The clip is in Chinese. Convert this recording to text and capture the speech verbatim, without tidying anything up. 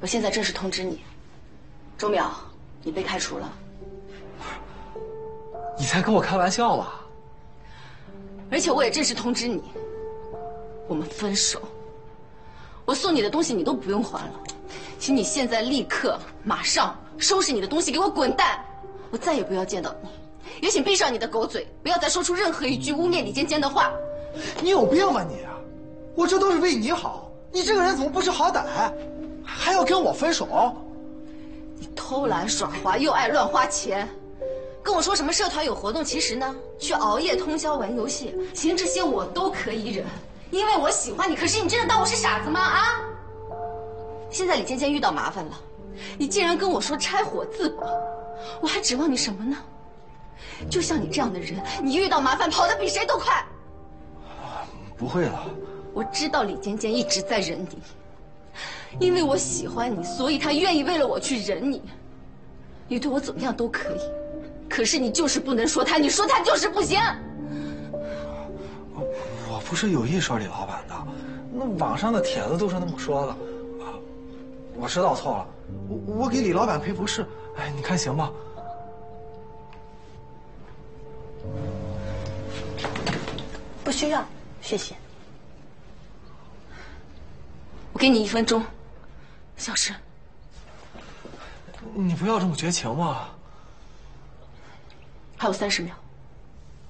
我现在正式通知你，周淼，你被开除了。 你在跟我开玩笑吧？ 而且我也正式通知你，我们分手。我送你的东西你都不用还了，请你现在立刻马上收拾你的东西，给我滚蛋！我再也不要见到你，也请闭上你的狗嘴，不要再说出任何一句污蔑李尖尖的话。 你有病吧你？我这都是为你好，你这个人怎么不识好歹，还要跟我分手？ 你偷懒耍滑，又爱乱花钱，跟我说什么社团有活动，其实呢，去熬夜通宵玩游戏，行，这些我都可以忍。因为我喜欢你，可是你真的当我是傻子吗？啊！现在李尖尖遇到麻烦了，你竟然跟我说拆伙自保，我还指望你什么呢？就像你这样的人，你遇到麻烦跑得比谁都快。 不会了， 我知道李尖尖一直在忍你，因为我喜欢你，所以他愿意为了我去忍你。你对我怎么样都可以，可是你就是不能说他，你说他就是不行。 我不是有意说李老板的，那网上的帖子都是那么说的，我知道错了，我我给李老板赔不是，哎，你看行吗？ 不需要，谢谢。我给你一分钟，消失。 你不要这么绝情嘛！ 还有三十秒。